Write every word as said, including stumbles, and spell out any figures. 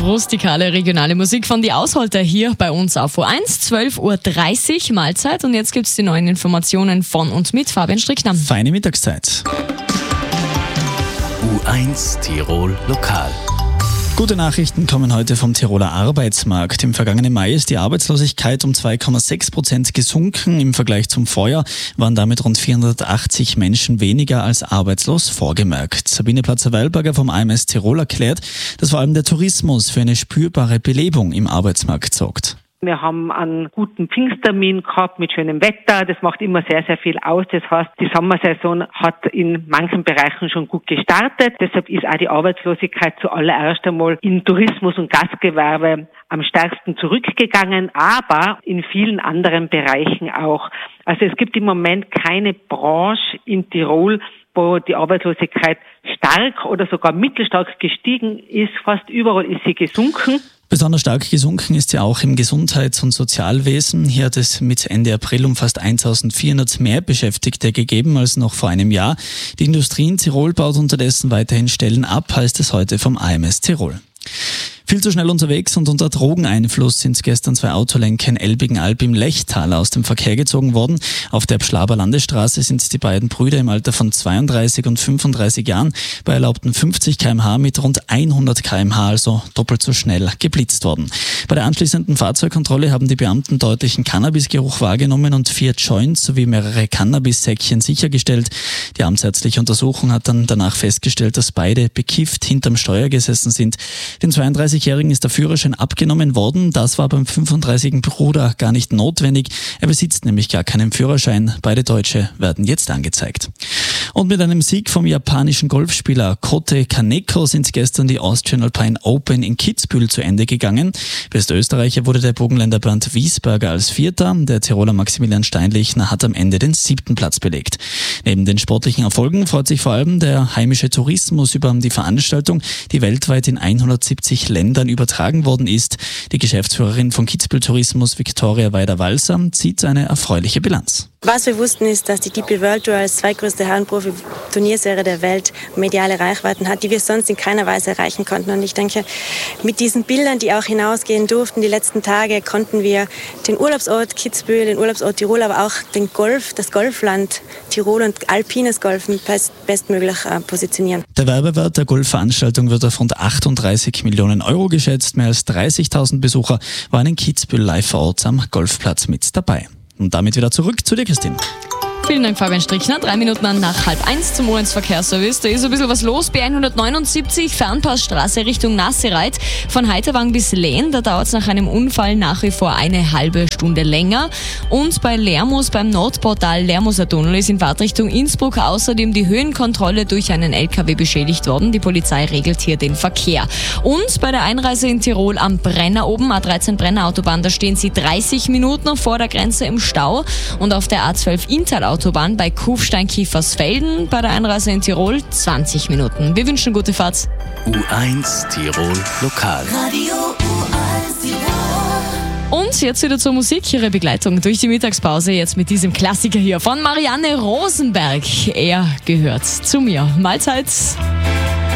Rustikale regionale Musik von Die Ausholter hier bei uns auf U eins, zwölf Uhr dreißig Mahlzeit. Und jetzt gibt es die neuen Informationen von und mit Fabian Strickner. Feine Mittagszeit. U eins Tirol Lokal. Gute Nachrichten kommen heute vom Tiroler Arbeitsmarkt. Im vergangenen Mai ist die Arbeitslosigkeit um zwei Komma sechs Prozent gesunken. Im Vergleich zum Vorjahr waren damit rund vierhundertachtzig Menschen weniger als arbeitslos vorgemerkt. Sabine Platzer-Weilberger vom A M S Tirol erklärt, dass vor allem der Tourismus für eine spürbare Belebung im Arbeitsmarkt sorgt. Wir haben einen guten Pfingsttermin gehabt mit schönem Wetter. Das macht immer sehr, sehr viel aus. Das heißt, die Sommersaison hat in manchen Bereichen schon gut gestartet. Deshalb ist auch die Arbeitslosigkeit zuallererst einmal in Tourismus und Gastgewerbe am stärksten zurückgegangen, aber in vielen anderen Bereichen auch. Also es gibt im Moment keine Branche in Tirol, wo die Arbeitslosigkeit stark oder sogar mittelstark gestiegen ist. Fast überall ist sie gesunken. Besonders stark gesunken ist sie auch im Gesundheits- und Sozialwesen. Hier hat es mit Ende April um fast eintausendvierhundert mehr Beschäftigte gegeben als noch vor einem Jahr. Die Industrie in Tirol baut unterdessen weiterhin Stellen ab, heißt es heute vom A M S Tirol. Viel zu schnell unterwegs und unter Drogeneinfluss sind gestern zwei Autolenker in Elbigenalb im Lechtal aus dem Verkehr gezogen worden. Auf der Pschlaber Landesstraße sind die beiden Brüder im Alter von zweiunddreißig und fünfunddreißig Jahren bei erlaubten fünfzig Kilometer pro Stunde mit rund hundert Kilometer pro Stunde, also doppelt so schnell, geblitzt worden. Bei der anschließenden Fahrzeugkontrolle haben die Beamten deutlichen Cannabisgeruch wahrgenommen und vier Joints sowie mehrere Cannabissäckchen sichergestellt. Die amtsärztliche Untersuchung hat dann danach festgestellt, dass beide bekifft hinterm Steuer gesessen sind. Den zweiunddreißigjährigen ist der Führerschein abgenommen worden. Das war beim fünfunddreißigjährigen Bruder gar nicht notwendig. Er besitzt nämlich gar keinen Führerschein. Beide Deutsche werden jetzt angezeigt. Und mit einem Sieg vom japanischen Golfspieler Kote Kaneko sind gestern die Austrian Alpine Open in Kitzbühel zu Ende gegangen. Bester Österreicher wurde der Burgenländer Bernd Wiesberger als Vierter. Der Tiroler Maximilian Steinlechner hat am Ende den siebten Platz belegt. Neben den sportlichen Erfolgen freut sich vor allem der heimische Tourismus über die Veranstaltung, die weltweit in hundertsiebzig Ländern übertragen worden ist. Die Geschäftsführerin von Kitzbühel Tourismus, Viktoria Weider-Walser, zieht eine erfreuliche Bilanz. Was wir wussten, ist, dass die D P World Tour als zweitgrößte Herrenprofi-Turnierserie der Welt mediale Reichweiten hat, die wir sonst in keiner Weise erreichen konnten. Und ich denke, mit diesen Bildern, die auch hinausgehen durften, die letzten Tage, konnten wir den Urlaubsort Kitzbühel, den Urlaubsort Tirol, aber auch den Golf, das Golfland Tirol und alpines Golfen best, bestmöglich äh, positionieren. Der Werbewert der Golfveranstaltung wird auf rund achtunddreißig Millionen Euro geschätzt. Mehr als dreißigtausend Besucher waren in Kitzbühel live vor Ort am Golfplatz mit dabei. Und damit wieder zurück zu dir, Christine. Vielen Dank, Fabian Strickner. Drei Minuten nach halb eins zum U eins Verkehrsservice. Da ist ein bisschen was los. B hundertneunundsiebzig, Fernpassstraße Richtung Nassereit. Von Heiterwang bis Lehn, da dauert es nach einem Unfall nach wie vor eine halbe Stunde länger. Und bei Lermus, beim Nordportal Lermuser Tunnel, ist in Fahrtrichtung Innsbruck außerdem die Höhenkontrolle durch einen L K W beschädigt worden. Die Polizei regelt hier den Verkehr. Und bei der Einreise in Tirol am Brenner oben, A dreizehn Brenner Autobahn, da stehen sie dreißig Minuten vor der Grenze im Stau. Und auf der A zwölf Inntal Autobahn bei Kufstein-Kiefersfelden bei der Einreise in Tirol zwanzig Minuten. Wir wünschen gute Fahrt. U eins Tirol Lokal. Radio U eins Tirol. Und jetzt wieder zur Musik, ihre Begleitung durch die Mittagspause, jetzt mit diesem Klassiker hier von Marianne Rosenberg. Er gehört zu mir. Mahlzeit.